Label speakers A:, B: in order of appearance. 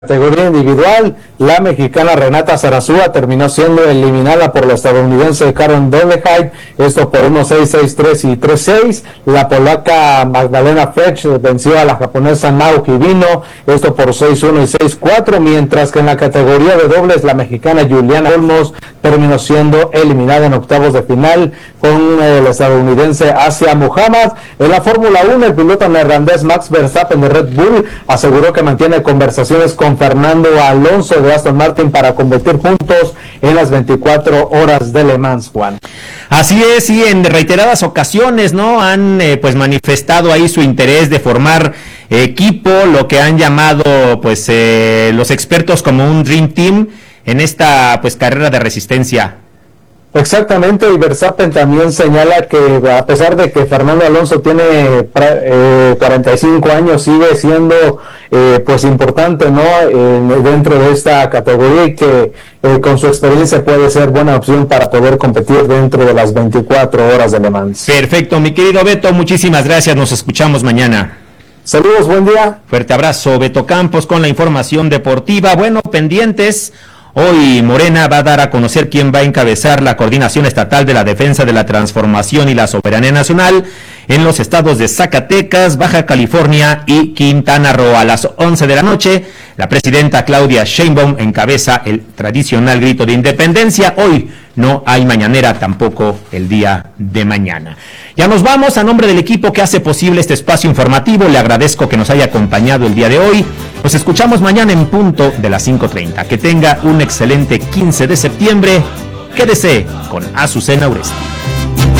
A: Categoría individual, la mexicana Renata Zarazúa terminó siendo eliminada por la estadounidense Karen Dolehide, esto por 1-6, 6-3 y 3-6. La polaca Magdalena Fetch venció a la japonesa Naoki Hibino, esto por 6-1 y 6-4, mientras que en la categoría de dobles la mexicana Juliana Olmos terminó siendo eliminada en octavos de final con el estadounidense Asia Muhammad. En la Fórmula 1, el piloto neerlandés Max Verstappen de Red Bull aseguró que mantiene conversaciones con Fernando Alonso de Aston Martin para competir juntos en las 24 horas de Le Mans, Juan.
B: Así es, y en reiteradas ocasiones, ¿no? Han pues manifestado ahí su interés de formar equipo, lo que han llamado pues los expertos como un Dream Team en esta pues carrera de resistencia.
A: Exactamente, y Verstappen también señala que a pesar de que Fernando Alonso tiene 45 años, sigue siendo pues importante, ¿no? Dentro de esta categoría, y que con su experiencia puede ser buena opción para poder competir dentro de las 24 horas de Le Mans.
B: Perfecto, mi querido Beto, muchísimas gracias, nos escuchamos mañana.
A: Saludos, buen día.
B: Fuerte abrazo, Beto Campos con la información deportiva. Bueno, pendientes. Hoy Morena va a dar a conocer quién va a encabezar la Coordinación Estatal de la Defensa de la Transformación y la Soberanía Nacional en los estados de Zacatecas, Baja California y Quintana Roo. A las 11 de la noche, la presidenta Claudia Sheinbaum encabeza el tradicional grito de independencia. Hoy no hay mañanera, tampoco el día de mañana. Ya nos vamos. A nombre del equipo que hace posible este espacio informativo, le agradezco que nos haya acompañado el día de hoy. Nos escuchamos mañana en punto de las 5:30. Que tenga un excelente 15 de septiembre. Quédese con Azucena Uresti.